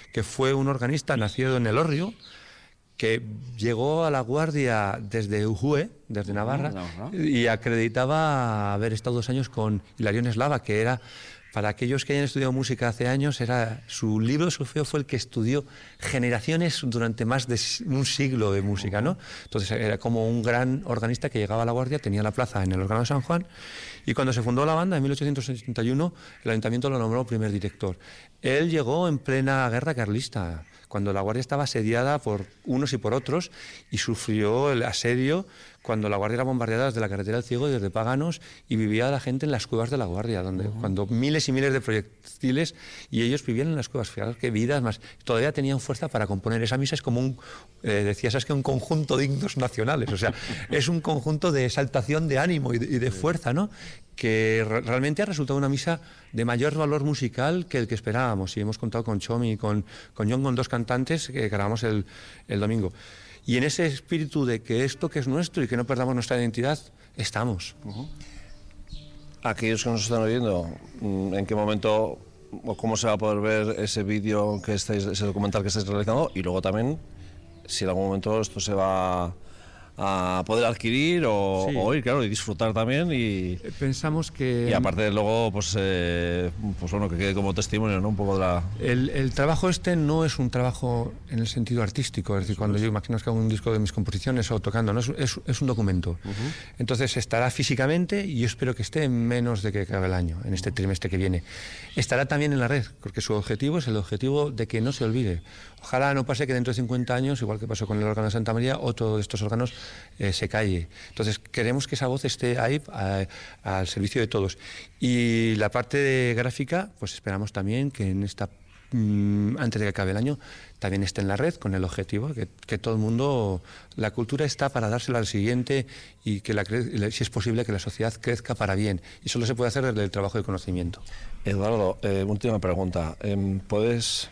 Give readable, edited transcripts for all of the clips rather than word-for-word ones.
que fue un organista nacido en Elorrio, que llegó a La Guardia desde Ujue, desde Navarra, y acreditaba haber estado 2 años con Hilarión Eslava, que era, para aquellos que hayan estudiado música hace años, era su libro de solfeo fue el que estudió generaciones durante más de un siglo de música, ¿no? Entonces era como un gran organista que llegaba a La Guardia, tenía la plaza en el órgano de San Juan, y cuando se fundó la banda en 1881, el ayuntamiento lo nombró primer director. Él llegó en plena guerra carlista, cuando La Guardia estaba asediada por unos y por otros, y sufrió el asedio cuando La Guardia era bombardeada desde la carretera del Ciego y desde Paganos, y vivía la gente en las cuevas de La Guardia, donde cuando miles y miles de proyectiles, y ellos vivían en las cuevas. Fijaros qué vidas más. Todavía tenían fuerza para componer. Esa misa es como un, decías, es que un conjunto de himnos nacionales, o sea, es un conjunto de exaltación de ánimo y de fuerza, ¿no? Que realmente ha resultado una misa de mayor valor musical que el que esperábamos, y hemos contado con Chomi y con John, con 2 cantantes que grabamos el domingo. Y en ese espíritu de que esto que es nuestro y que no perdamos nuestra identidad, estamos. Aquellos que nos están oyendo, ¿en qué momento o cómo se va a poder ver ese vídeo, ese documental que estáis realizando? Y luego también, si en algún momento esto se va a poder adquirir o oír, claro, y disfrutar también, y pensamos que... Y aparte luego, pues bueno, que quede como testimonio, ¿no? Un poco de la... El trabajo este no es un trabajo en el sentido artístico, es decir, cuando yo imagino que hago un disco de mis composiciones o tocando, ¿no? Es un documento. Entonces estará físicamente, y yo espero que esté en menos de que acabe el año, en este trimestre que viene. Estará también en la red, porque su objetivo es el objetivo de que no se olvide. Ojalá no pase que dentro de 50 años, igual que pasó con el órgano de Santa María, otro de estos órganos se calle. Entonces queremos que esa voz esté ahí al servicio de todos. Y la parte de gráfica, pues esperamos también que en esta antes de que acabe el año también esté en la red, con el objetivo que todo el mundo, la cultura está para dársela al siguiente, y que si es posible que la sociedad crezca para bien, y solo se puede hacer desde el trabajo de conocimiento. Eduardo, última pregunta. ¿Puedes,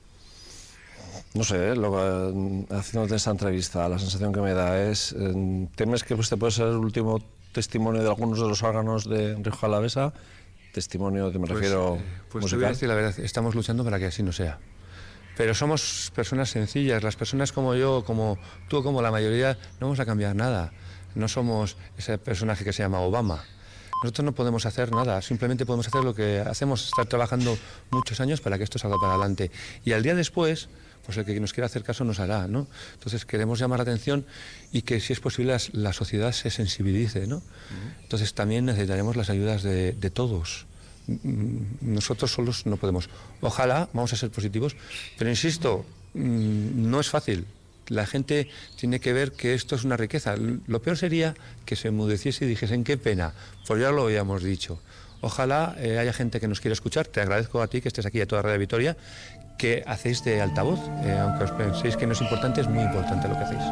no sé, haciéndote esta entrevista, la sensación que me da es, ¿temes que este puede ser el último testimonio de algunos de los órganos de Rioja Alavesa? Testimonio, me refiero, pues musical. Te voy a decir la verdad, estamos luchando para que así no sea. Pero somos personas sencillas, las personas como yo, como tú, como la mayoría, no vamos a cambiar nada. No somos ese personaje que se llama Obama. Nosotros no podemos hacer nada, simplemente podemos hacer lo que hacemos, estar trabajando muchos años para que esto salga para adelante. Y al día después, pues el que nos quiera hacer caso nos hará, ¿no? Entonces queremos llamar la atención y que, si es posible, la sociedad se sensibilice, ¿no? Entonces también necesitaremos las ayudas de todos. Nosotros solos no podemos. Ojalá, vamos a ser positivos, pero insisto, no es fácil. La gente tiene que ver que esto es una riqueza. Lo peor sería que se enmudeciese y dijesen, qué pena, pues ya lo habíamos dicho. Ojalá haya gente que nos quiera escuchar. Te agradezco a ti que estés aquí, a toda Radio Vitoria, que hacéis de altavoz. Aunque os penséis que no es importante, es muy importante lo que hacéis.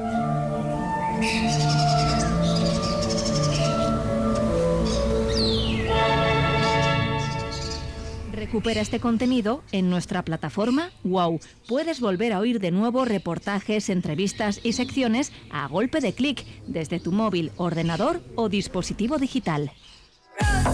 Recupera este contenido en nuestra plataforma WOW. Puedes volver a oír de nuevo reportajes, entrevistas y secciones a golpe de clic desde tu móvil, ordenador o dispositivo digital.